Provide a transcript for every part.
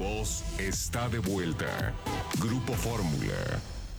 voz está de vuelta. Grupo Fórmula.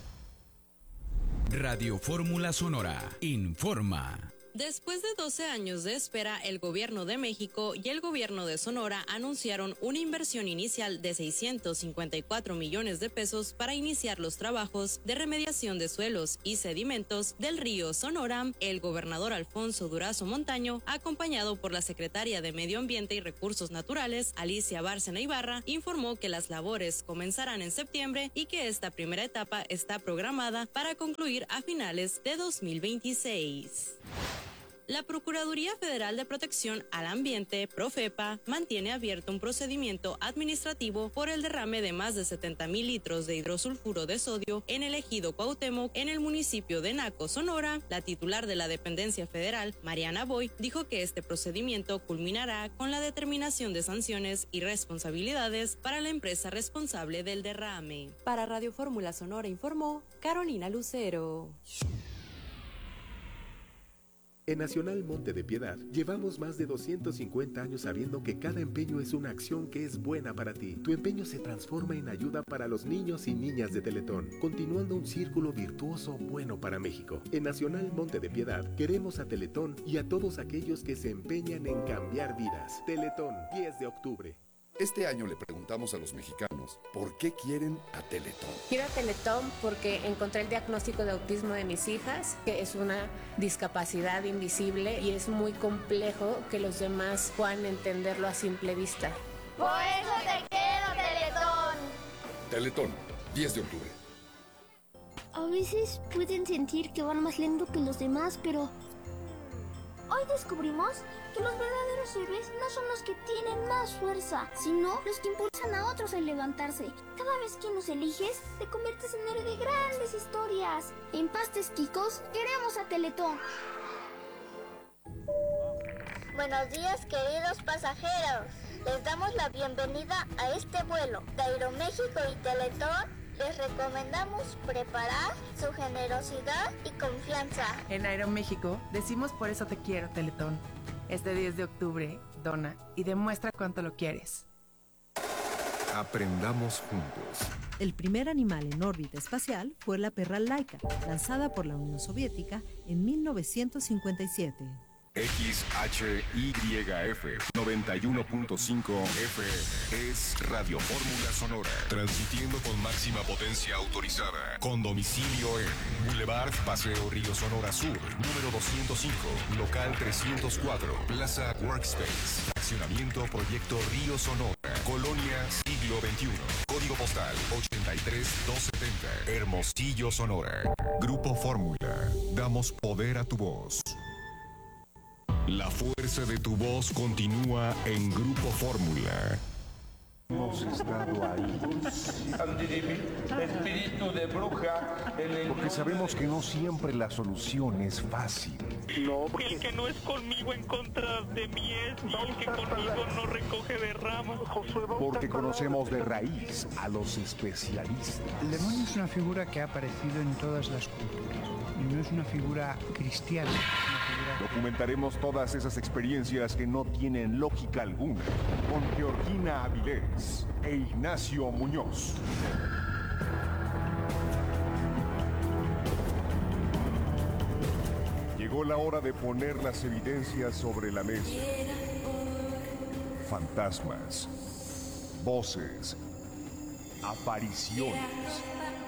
Radio Fórmula Sonora informa. Después de 12 años de espera, el Gobierno de México y el Gobierno de Sonora anunciaron una inversión inicial de 654 millones de pesos para iniciar los trabajos de remediación de suelos y sedimentos del río Sonora. El gobernador Alfonso Durazo Montaño, acompañado por la secretaria de Medio Ambiente y Recursos Naturales, Alicia Bárcena Ibarra, informó que las labores comenzarán en septiembre y que esta primera etapa está programada para concluir a finales de 2026. La Procuraduría Federal de Protección al Ambiente, Profepa, mantiene abierto un procedimiento administrativo por el derrame de más de 70,000 litros de hidrosulfuro de sodio en el ejido Cuauhtémoc, en el municipio de Naco, Sonora. La titular de la dependencia federal, Mariana Boy, dijo que este procedimiento culminará con la determinación de sanciones y responsabilidades para la empresa responsable del derrame. Para Radio Fórmula Sonora informó Carolina Lucero. En Nacional Monte de Piedad, llevamos más de 250 años sabiendo que cada empeño es una acción que es buena para ti. Tu empeño se transforma en ayuda para los niños y niñas de Teletón, continuando un círculo virtuoso bueno para México. En Nacional Monte de Piedad, queremos a Teletón y a todos aquellos que se empeñan en cambiar vidas. Teletón, 10 de octubre. Este año le preguntamos a los mexicanos por qué quieren a Teletón. Quiero a Teletón porque encontré el diagnóstico de autismo de mis hijas, que es una discapacidad invisible y es muy complejo que los demás puedan entenderlo a simple vista. Por eso te quiero, Teletón. Teletón, 10 de octubre. A veces pueden sentir que van más lento que los demás, pero hoy descubrimos que los verdaderos héroes no son los que tienen más fuerza, sino los que impulsan a otros a levantarse. Cada vez que nos eliges, te conviertes en héroe de grandes historias. En Pastes Quicos, queremos a Teletón. Buenos días, queridos pasajeros. Les damos la bienvenida a este vuelo de Aeroméxico y Teletón. Les recomendamos preparar su generosidad y confianza. En Aeroméxico decimos por eso te quiero, Teletón. Este 10 de octubre, dona y demuestra cuánto lo quieres. Aprendamos juntos. El primer animal en órbita espacial fue la perra Laika, lanzada por la Unión Soviética en 1957. XHYF 91.5 F es Radio Fórmula Sonora, transmitiendo con máxima potencia autorizada, con domicilio en Boulevard Paseo Río Sonora Sur, número 205, local 304, Plaza Workspace, accionamiento Proyecto Río Sonora, Colonia Siglo XXI, código postal 83270, Hermosillo, Sonora. Grupo Fórmula, damos poder a tu voz. La fuerza de tu voz continúa en Grupo Fórmula. Hemos estado ahí. Espíritu de bruja. Porque sabemos que no siempre la solución es fácil. No, porque el que no es conmigo en contra de mí es, y el que conmigo no recoge de ramas. Porque conocemos de raíz a los especialistas. El demonio es una figura que ha aparecido en todas las culturas. Y no es una figura cristiana. Documentaremos todas esas experiencias que no tienen lógica alguna con Georgina Avilés e Ignacio Muñoz. Llegó la hora de poner las evidencias sobre la mesa. Fantasmas, voces, apariciones,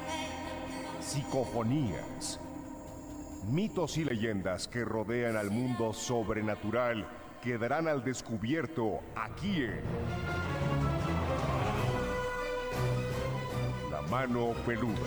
psicofonías, mitos y leyendas que rodean al mundo sobrenatural quedarán al descubierto aquí en La Mano Peluda.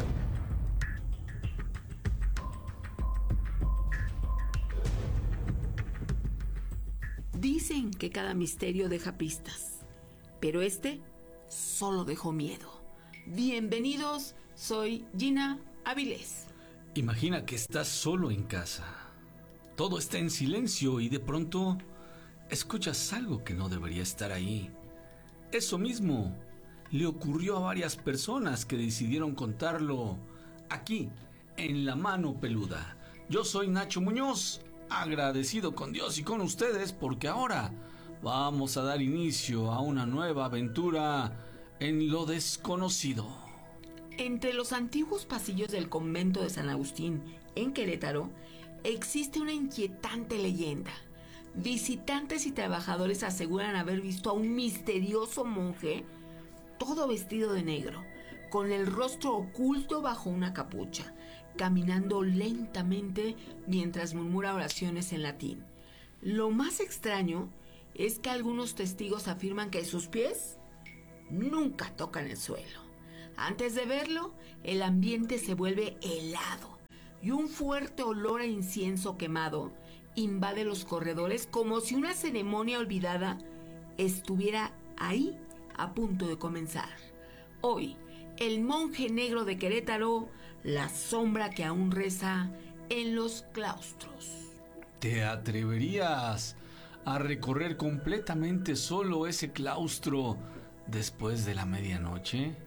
Dicen que cada misterio deja pistas, pero este solo dejó miedo. Bienvenidos, soy Gina Avilés. Imagina que estás solo en casa. Todo está en silencio y de pronto escuchas algo que no debería estar ahí. Eso mismo le ocurrió a varias personas que decidieron contarlo aquí, en La Mano Peluda. Yo soy Nacho Muñoz, agradecido con Dios y con ustedes porque ahora vamos a dar inicio a una nueva aventura en lo desconocido. Entre los antiguos pasillos del convento de San Agustín, en Querétaro, existe una inquietante leyenda. Visitantes y trabajadores aseguran haber visto a un misterioso monje, todo vestido de negro, con el rostro oculto bajo una capucha, caminando lentamente mientras murmura oraciones en latín. Lo más extraño es que algunos testigos afirman que sus pies nunca tocan el suelo. Antes de verlo, el ambiente se vuelve helado y un fuerte olor a incienso quemado invade los corredores como si una ceremonia olvidada estuviera ahí a punto de comenzar. Hoy, el monje negro de Querétaro, la sombra que aún reza en los claustros. ¿Te atreverías a recorrer completamente solo ese claustro después de la medianoche?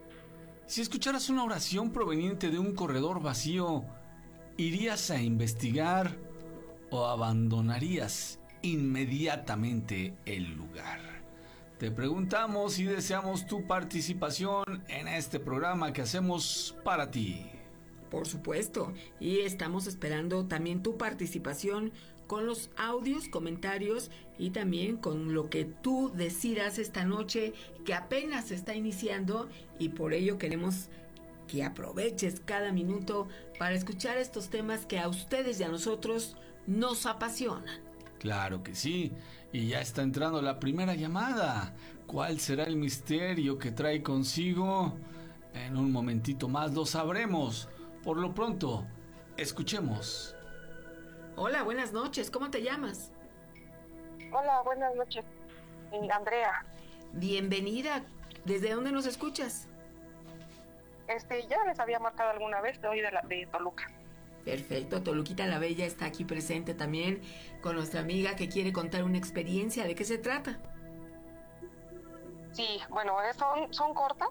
Si escucharas una oración proveniente de un corredor vacío, ¿irías a investigar o abandonarías inmediatamente el lugar? Te preguntamos y deseamos tu participación en este programa que hacemos para ti. Por supuesto, y estamos esperando también tu participación con los audios, comentarios y también con lo que tú decidas esta noche que apenas se está iniciando, y por ello queremos que aproveches cada minuto para escuchar estos temas que a ustedes y a nosotros nos apasionan. Claro que sí, y ya está entrando la primera llamada. ¿Cuál será el misterio que trae consigo? En un momentito más lo sabremos. Por lo pronto, escuchemos. Hola, buenas noches, ¿cómo te llamas? Hola, buenas noches, Andrea. Bienvenida, ¿desde dónde nos escuchas? Ya les había marcado alguna vez, soy de Toluca. Perfecto, Toluquita la Bella está aquí presente también con nuestra amiga que quiere contar una experiencia. ¿De qué se trata? Sí, bueno, son cortas.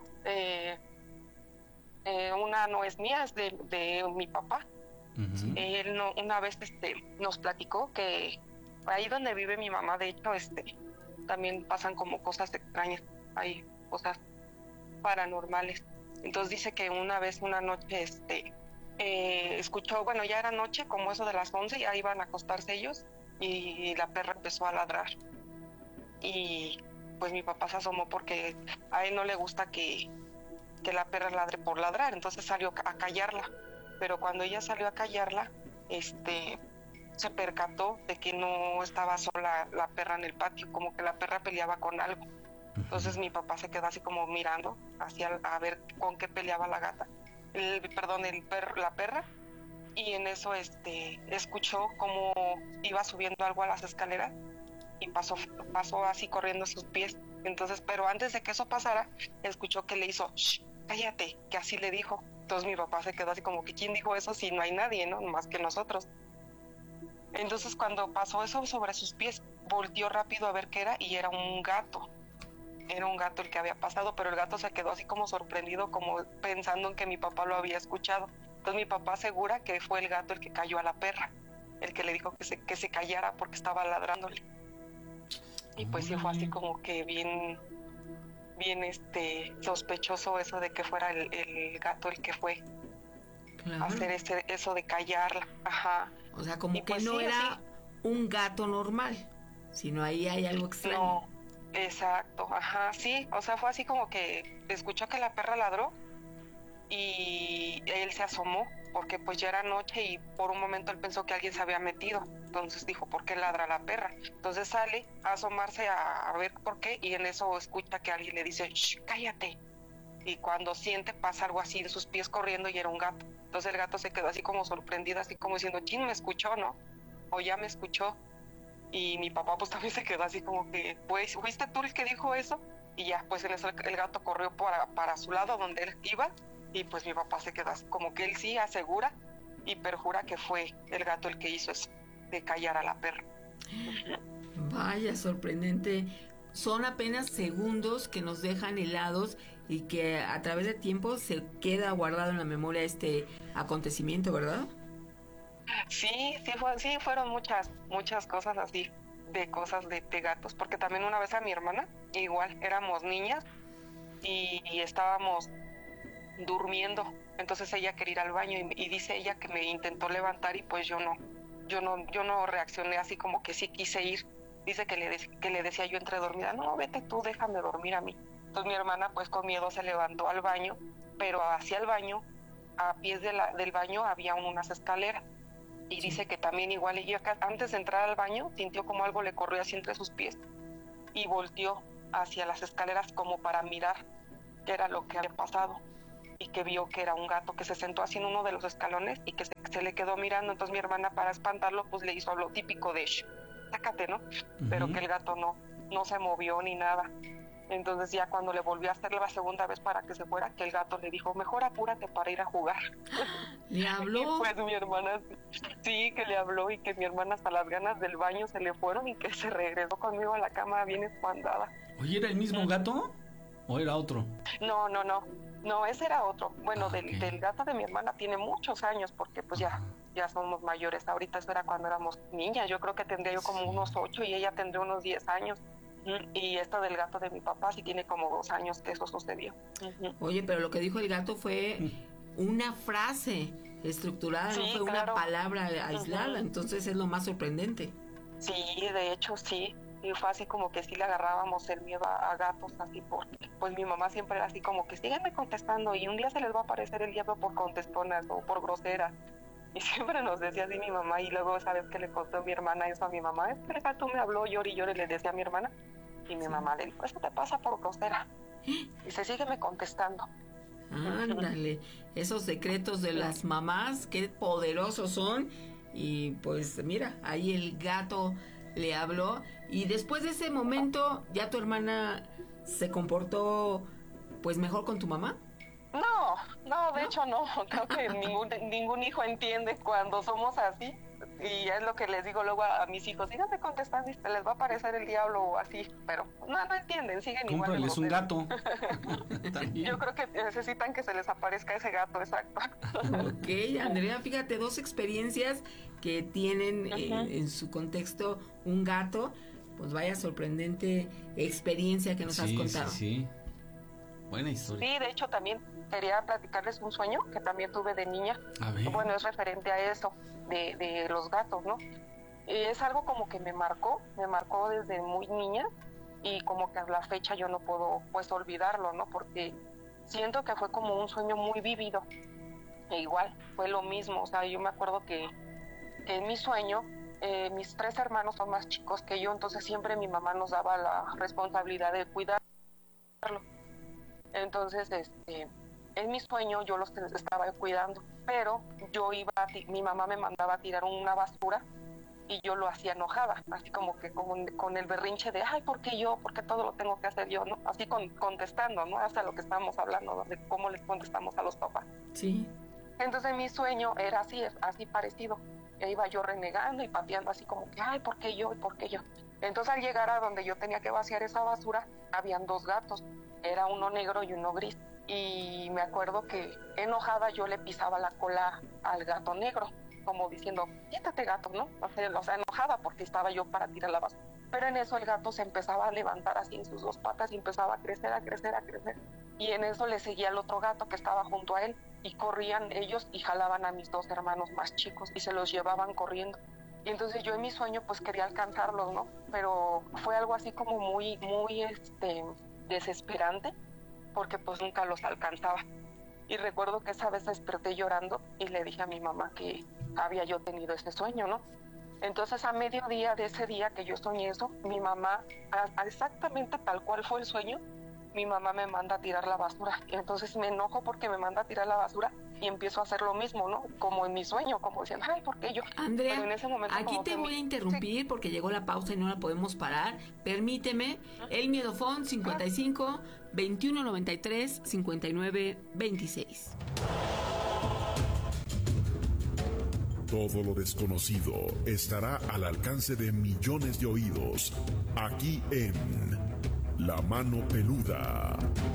Una no es mía, es de mi papá. Uh-huh. Él una vez nos platicó que ahí donde vive mi mamá, de hecho, también pasan como cosas extrañas, hay cosas paranormales. Entonces dice que una noche escuchó, bueno, ya era noche, como eso de las 11, ya iban a acostarse ellos y la perra empezó a ladrar. Y pues mi papá se asomó porque a él no le gusta que la perra ladre por ladrar, entonces salió a callarla. Pero cuando ella salió a callarla, se percató de que no estaba sola la perra en el patio, como que la perra peleaba con algo. Entonces mi papá se quedó así como mirando a ver con qué peleaba la gata. La perra, y en eso escuchó cómo iba subiendo algo a las escaleras y pasó así corriendo a sus pies. Entonces, pero antes de que eso pasara, escuchó que le hizo "Shh, cállate", que así le dijo. Entonces mi papá se quedó así como que ¿quién dijo eso si no hay nadie, no? Más que nosotros. Entonces cuando pasó eso sobre sus pies, volteó rápido a ver qué era, y era un gato. Era un gato el que había pasado, pero el gato se quedó así como sorprendido, como pensando en que mi papá lo había escuchado. Entonces mi papá asegura que fue el gato el que cayó a la perra, el que le dijo que se callara porque estaba ladrándole. Y pues sí fue así como que bien sospechoso eso de que fuera el gato el que fue a hacer eso de callarla. Ajá. O sea, como y que pues no sí, era así un gato normal, sino ahí hay algo extraño. No, exacto, ajá, sí, o sea, fue así como que escuchó que la perra ladró y él se asomó porque pues ya era noche y por un momento él pensó que alguien se había metido. Entonces dijo, ¿por qué ladra la perra? Entonces sale a asomarse a ver por qué, y en eso escucha que alguien le dice, "Shh, cállate". Y cuando siente, pasa algo así de sus pies corriendo y era un gato. Entonces el gato se quedó así como sorprendido, así como diciendo, "Chin, me escuchó, ¿no? O ya me escuchó". Y mi papá pues también se quedó así como que, pues, ¿fuiste tú el que dijo eso? Y ya, pues en eso el gato corrió para su lado donde él iba, y pues mi papá se quedó así como que él sí asegura y perjura que fue el gato el que hizo eso, de callar a la perra. Vaya, sorprendente. Son apenas segundos que nos dejan helados y que a través del tiempo se queda guardado en la memoria este acontecimiento, ¿verdad? Sí, fueron muchas cosas así, de cosas de gatos, porque también una vez a mi hermana, igual, éramos niñas, y estábamos durmiendo. Entonces ella quería ir al baño y dice ella que me intentó levantar y pues yo no reaccioné así como que sí quise ir. Dice que le decía yo entre dormida, no, vete tú, déjame dormir a mí. Entonces mi hermana pues con miedo se levantó al baño, pero hacia el baño, a pies del baño había unas escaleras. Y dice que también igual ella antes de entrar al baño sintió como algo le corrió así entre sus pies y volteó hacia las escaleras como para mirar qué era lo que había pasado, y que vio que era un gato que se sentó así en uno de los escalones y que se le quedó mirando. Entonces mi hermana, para espantarlo, pues le hizo lo típico de sácate, ¿no? Pero que el gato no se movió ni nada. Entonces ya cuando le volvió a hacer la segunda vez para que se fuera, que el gato le dijo, mejor apúrate para ir a jugar. ¿Le habló? Y pues mi hermana, sí, que le habló, y que mi hermana hasta las ganas del baño se le fueron y que se regresó conmigo a la cama bien espantada. Oye, ¿era el mismo gato o era otro? No, ese era otro. Bueno, del gato de mi hermana tiene muchos años, porque pues ya somos mayores. Ahorita eso era cuando éramos niñas. Yo creo que tendría yo como unos 8 y ella tendría unos 10 años. Y esto del gato de mi papá sí tiene como 2 años que eso sucedió. Oye, pero lo que dijo el gato fue una frase estructurada, sí, no fue una palabra aislada. Entonces es lo más sorprendente. Sí, de hecho sí. Y fue así como que sí le agarrábamos el miedo a gatos, así porque pues mi mamá siempre era así como que síganme contestando y un día se les va a aparecer el diablo por contestonas o por groseras. Y siempre nos decía así mi mamá. Y luego esa vez que le contó mi hermana eso a mi mamá, es que el gato me habló, lloré y lloré, le decía a mi hermana. Y mi mamá le dijo, eso te pasa por grosera. Y se sígueme contestando. Ándale, esos secretos de las mamás, qué poderosos son. Y pues mira, ahí el gato le habló. Y después de ese momento, ¿ya tu hermana se comportó pues mejor con tu mamá? No, de hecho no. Creo que ningún hijo entiende cuando somos así. Y es lo que les digo luego a mis hijos, síganme contestando y les va a aparecer el diablo o así, pero no entienden, siguen igual. Cómprales un gato. Yo creo que necesitan que se les aparezca ese gato, exacto. Ok, Andrea, fíjate, 2 experiencias que tienen en su contexto un gato. Pues vaya sorprendente experiencia que nos has contado. Sí. Buena historia. Sí, de hecho también quería platicarles un sueño que también tuve de niña. A ver. Bueno, es referente a eso, de los gatos, ¿no? Es algo como que me marcó desde muy niña, y como que a la fecha yo no puedo pues olvidarlo, ¿no? Porque siento que fue como un sueño muy vívido. E igual, fue lo mismo, o sea, yo me acuerdo que en mi sueño, mis 3 hermanos son más chicos que yo, entonces siempre mi mamá nos daba la responsabilidad de cuidarlo. Entonces, en mi sueño yo los estaba cuidando, pero mi mamá me mandaba a tirar una basura y yo lo hacía enojada, así como que con el berrinche de, ay, ¿por qué yo? ¿Por qué todo lo tengo que hacer yo? ¿No? Así contestando, ¿no? Hasta lo que estábamos hablando, ¿no? De cómo les contestamos a los papás. Sí. Entonces mi sueño era así parecido. E iba yo renegando y pateando así como que, ay, ¿por qué yo? ¿Y por qué yo? Entonces al llegar a donde yo tenía que vaciar esa basura, habían 2 gatos. Era uno negro y uno gris. Y me acuerdo que enojada yo le pisaba la cola al gato negro, como diciendo, quítate gato, ¿no? O sea, enojada porque estaba yo para tirar la basura. Pero en eso el gato se empezaba a levantar así en sus 2 patas y empezaba a crecer. Y en eso le seguía el otro gato que estaba junto a él, y corrían ellos y jalaban a mis 2 hermanos más chicos y se los llevaban corriendo. Y entonces yo en mi sueño pues quería alcanzarlos, ¿no? Pero fue algo así como muy desesperante, porque pues nunca los alcanzaba. Y recuerdo que esa vez desperté llorando y le dije a mi mamá que había yo tenido ese sueño, ¿no? Entonces a mediodía de ese día que yo soñé eso, mi mamá, exactamente tal cual fue el sueño, mi mamá me manda a tirar la basura. Y entonces me enojo porque me manda a tirar la basura y empiezo a hacer lo mismo, ¿no? Como en mi sueño, como diciendo, ay, ¿por qué yo? Andrea, pero en ese momento aquí te voy a interrumpir porque llegó la pausa y no la podemos parar. Permíteme, el Miedofón 55 21 93 59 26. Todo lo desconocido estará al alcance de millones de oídos, aquí en La Mano Peluda.